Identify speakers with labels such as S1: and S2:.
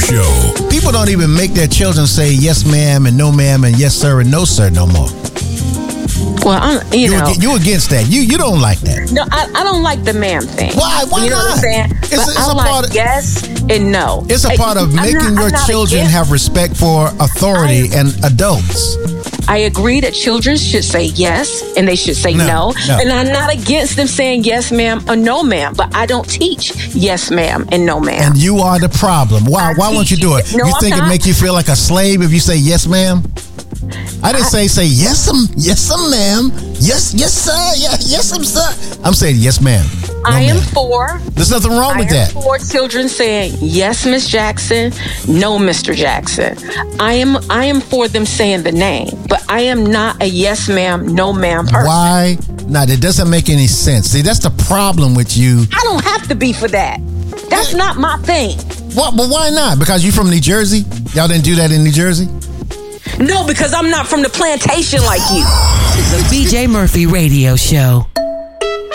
S1: Show.
S2: People don't even make their children say yes, ma'am, and no, ma'am, and yes, sir, and no, sir, no more.
S3: Well,
S2: you're against that. You don't like that.
S3: No, I don't like the ma'am thing.
S2: Why not?
S3: You know what I'm saying?
S2: It's
S3: I
S2: a
S3: like
S2: part of,
S3: yes and no.
S2: It's a part of making your children have respect for authority and adults.
S3: I agree that children should say yes and they should say no. And I'm not against them saying yes, ma'am, or no, ma'am. But I don't teach yes, ma'am, and no, ma'am.
S2: And you are the problem. Why won't you do it?
S3: No,
S2: you think it make you feel like a slave if you say yes, ma'am? I didn't say yes, ma'am. Yes, sir. Yes, sir. I'm saying yes, ma'am. No,
S3: I am for.
S2: There's nothing wrong with that.
S3: I am for children saying yes, Miss Jackson, no, Mr. Jackson. I am for them saying the name, but I am not a yes, ma'am, no, ma'am person.
S2: Why? No, that doesn't make any sense. See, that's the problem with you.
S3: I don't have to be for that. That's not my thing.
S2: What? But why not? Because you from New Jersey? Y'all didn't do that in New Jersey?
S3: No, because I'm not from the plantation like you.
S4: The BJ Murphy Radio Show.